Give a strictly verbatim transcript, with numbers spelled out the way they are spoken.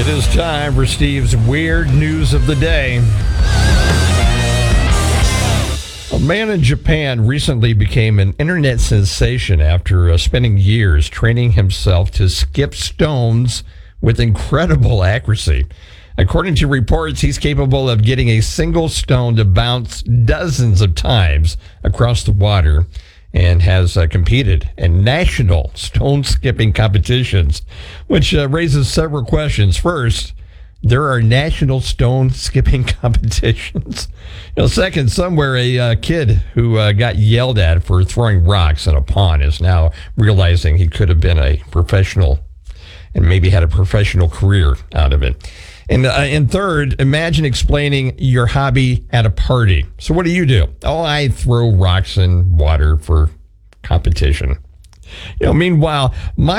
It is time for Steve's Weird News of the Day. A man in Japan recently became an internet sensation after uh, spending years training himself to skip stones with incredible accuracy. According to reports, he's capable of getting a single stone to bounce dozens of times across the water and has uh, competed in national stone skipping competitions, which uh, raises several questions. First, there are national stone skipping competitions. You know, second, somewhere a uh, kid who uh, got yelled at for throwing rocks in a pond is now realizing he could have been a professional and maybe had a professional career out of it. And, uh, and third, imagine explaining your hobby at a party. So what do you do? Oh, I throw rocks in water for competition. You know, meanwhile, my